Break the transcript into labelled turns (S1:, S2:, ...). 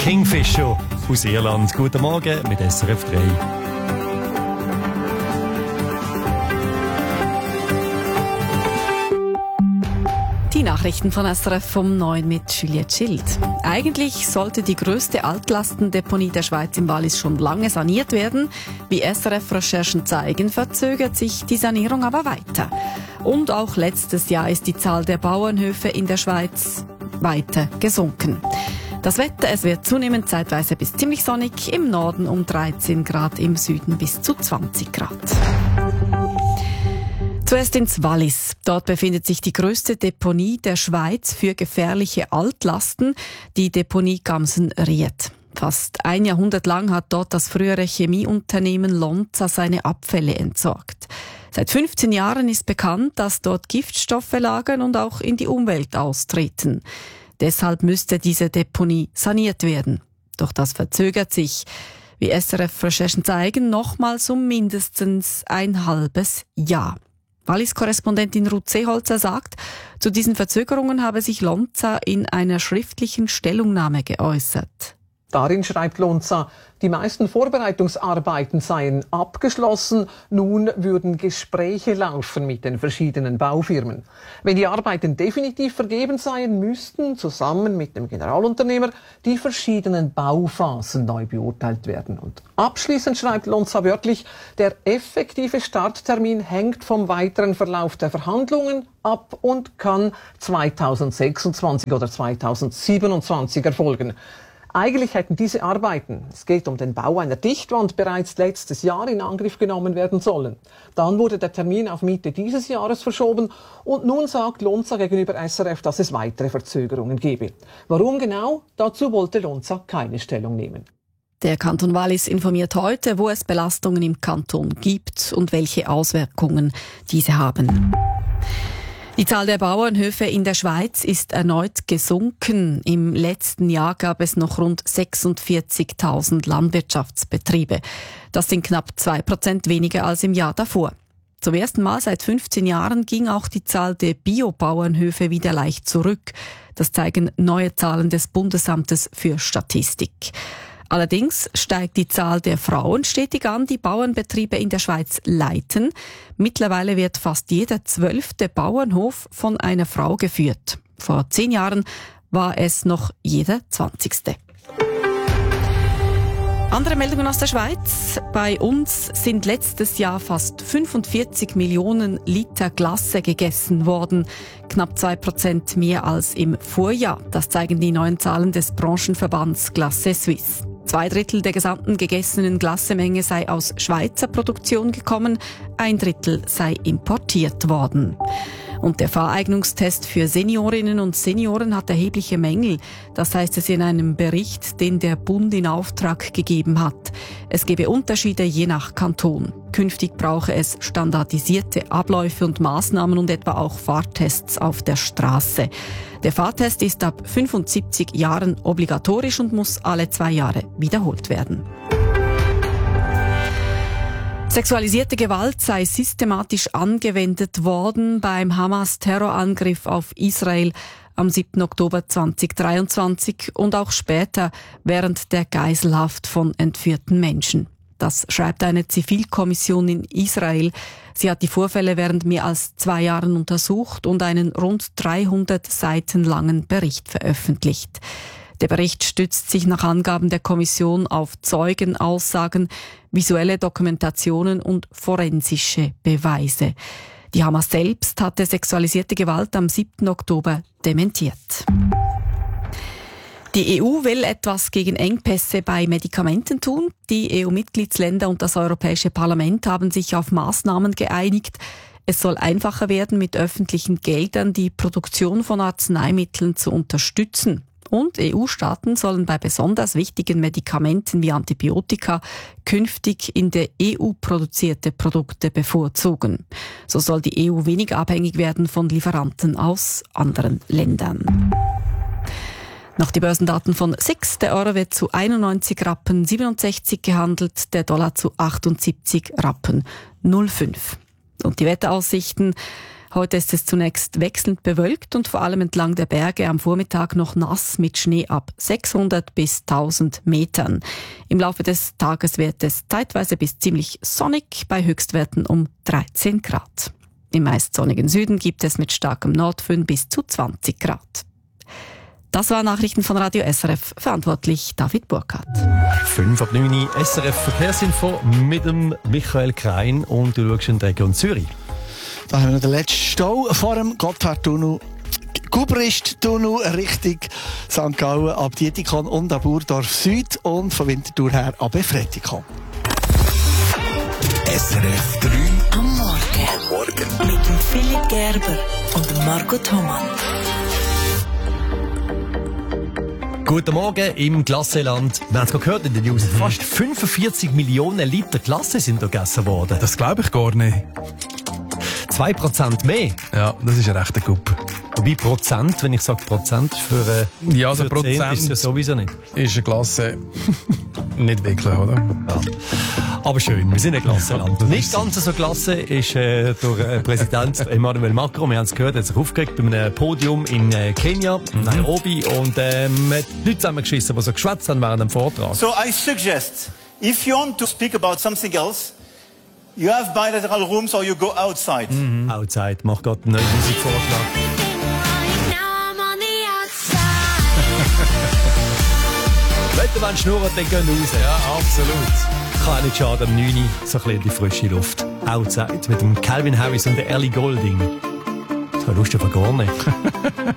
S1: Kingfisher aus Irland. Guten Morgen mit SRF 3.
S2: Die Nachrichten von SRF vom 9 mit Juliette Schild. Eigentlich sollte die grösste Altlastendeponie der Schweiz im Wallis schon lange saniert werden. Wie SRF-Recherchen zeigen, verzögert sich die Sanierung aber weiter. Und auch letztes Jahr ist die Zahl der Bauernhöfe in der Schweiz weiter gesunken. Das Wetter, es wird zunehmend zeitweise bis ziemlich sonnig, im Norden um 13 Grad, im Süden bis zu 20 Grad. Zuerst ins Wallis. Dort befindet sich die grösste Deponie der Schweiz für gefährliche Altlasten, die Deponie Gamsen-Ried. Fast ein Jahrhundert lang hat dort das frühere Chemieunternehmen Lonza seine Abfälle entsorgt. Seit 15 Jahren ist bekannt, dass dort Giftstoffe lagern und auch in die Umwelt austreten. Deshalb müsste diese Deponie saniert werden. Doch das verzögert sich. Wie SRF-Recherchen zeigen, nochmals um mindestens ein halbes Jahr. Wallis-Korrespondentin Ruth Seeholzer sagt, zu diesen Verzögerungen habe sich Lonza in einer schriftlichen Stellungnahme geäußert.
S3: Darin schreibt Lonza, die meisten Vorbereitungsarbeiten seien abgeschlossen, nun würden Gespräche laufen mit den verschiedenen Baufirmen. Wenn die Arbeiten definitiv vergeben seien, müssten zusammen mit dem Generalunternehmer die verschiedenen Bauphasen neu beurteilt werden. Und abschließend schreibt Lonza wörtlich, der effektive Starttermin hängt vom weiteren Verlauf der Verhandlungen ab und kann 2026 oder 2027 erfolgen. Eigentlich hätten diese Arbeiten, es geht um den Bau einer Dichtwand, bereits letztes Jahr in Angriff genommen werden sollen. Dann wurde der Termin auf Mitte dieses Jahres verschoben und nun sagt Lonza gegenüber SRF, dass es weitere Verzögerungen gebe. Warum genau? Dazu wollte Lonza keine Stellung nehmen.
S2: Der Kanton Wallis informiert heute, wo es Belastungen im Kanton gibt und welche Auswirkungen diese haben. Die Zahl der Bauernhöfe in der Schweiz ist erneut gesunken. Im letzten Jahr gab es noch rund 46.000 Landwirtschaftsbetriebe. Das sind knapp 2% weniger als im Jahr davor. Zum ersten Mal seit 15 Jahren ging auch die Zahl der Bio-Bauernhöfe wieder leicht zurück. Das zeigen neue Zahlen des Bundesamtes für Statistik. Allerdings steigt die Zahl der Frauen stetig an, die Bauernbetriebe in der Schweiz leiten. Mittlerweile wird fast jeder 12. Bauernhof von einer Frau geführt. Vor 10 Jahren war es noch jeder 20. Andere Meldungen aus der Schweiz. Bei uns sind letztes Jahr fast 45 Millionen Liter Glasse gegessen worden. Knapp 2% mehr als im Vorjahr. Das zeigen die neuen Zahlen des Branchenverbands Glasse Suisse. 2/3 der gesamten gegessenen Glassemenge sei aus Schweizer Produktion gekommen, 1/3 sei importiert worden. Und der Fahreignungstest für Seniorinnen und Senioren hat erhebliche Mängel. Das heißt es in einem Bericht, den der Bund in Auftrag gegeben hat. Es gebe Unterschiede je nach Kanton. Künftig brauche es standardisierte Abläufe und Maßnahmen und etwa auch Fahrtests auf der Straße. Der Fahrtest ist ab 75 Jahren obligatorisch und muss alle 2 Jahre wiederholt werden. Sexualisierte Gewalt sei systematisch angewendet worden beim Hamas-Terrorangriff auf Israel am 7. Oktober 2023 und auch später während der Geiselhaft von entführten Menschen. Das schreibt eine Zivilkommission in Israel. Sie hat die Vorfälle während mehr als 2 Jahren untersucht und einen rund 300 Seiten langen Bericht veröffentlicht. Der Bericht stützt sich nach Angaben der Kommission auf Zeugenaussagen, visuelle Dokumentationen und forensische Beweise. Die Hamas selbst hatte sexualisierte Gewalt am 7. Oktober dementiert. Die EU will etwas gegen Engpässe bei Medikamenten tun. Die EU-Mitgliedsländer und das Europäische Parlament haben sich auf Maßnahmen geeinigt. Es soll einfacher werden, mit öffentlichen Geldern die Produktion von Arzneimitteln zu unterstützen. Und EU-Staaten sollen bei besonders wichtigen Medikamenten wie Antibiotika künftig in der EU produzierte Produkte bevorzugen. So soll die EU weniger abhängig werden von Lieferanten aus anderen Ländern. Noch die Börsendaten von SIX. Der Euro wird zu 91 Rappen 67 gehandelt, der Dollar zu 78 Rappen 05. Und die Wetteraussichten. Heute ist es zunächst wechselnd bewölkt und vor allem entlang der Berge am Vormittag noch nass mit Schnee ab 600 bis 1000 Metern. Im Laufe des Tages wird es zeitweise bis ziemlich sonnig bei Höchstwerten um 13 Grad. Im meist sonnigen Süden gibt es mit starkem Nordföhn bis zu 20 Grad. Das waren Nachrichten von Radio SRF, verantwortlich David Burkhardt.
S1: 5:09 SRF Verkehrsinfo mit dem Michael Krein und du schaust in die Region Zürich.
S4: Da haben wir noch den letzten Stau vor dem Gotthardtunnel. Gubrist-Tunnel Richtung St. Gallen ab Dietikon und ab Urdorf Süd und von Winterthur her ab Efretikon.
S5: SRF 3 am Morgen. Mit dem Philipp Gerber und dem Marco Thomann.
S1: Guten Morgen im Glasseeland. Wir haben es gerade gehört in den News. Fast 45 Millionen Liter Glasse sind da gegessen worden.
S6: Das glaube ich gar nicht.
S1: 2% mehr.
S6: Ja, das ist ein rechter Coup.
S1: Wobei Prozent, wenn ich sage Prozent, für,
S6: Ja, also
S1: für
S6: Prozent
S1: 10 ist es sowieso nicht.
S6: Ist eine Klasse nicht wirklich, oder?
S1: Ja. Aber schön, wir sind ein Glasseeland. Nicht ganz so klasse ist der Präsident Emmanuel Macron. Wir haben es gehört, er hat sich aufgeregt bei einem Podium in Kenia, Nairobi, und hat Leute zusammengeschissen, die so geschwätzt haben während dem Vortrag.
S7: So I suggest, if you want to speak about something else, you have bilateral rooms or you go outside.
S1: Outside, macht gerade einen neuen Musikvorschlag. Wenn der Mensch schnurrt, dann gehen raus.
S6: Ja, absolut.
S1: Kann nicht schaden, am 9 Uhr so ein bisschen in die frische Luft. Outside mit dem Calvin Harris und der Ellie Goulding. Das war lustig, aber gar nicht.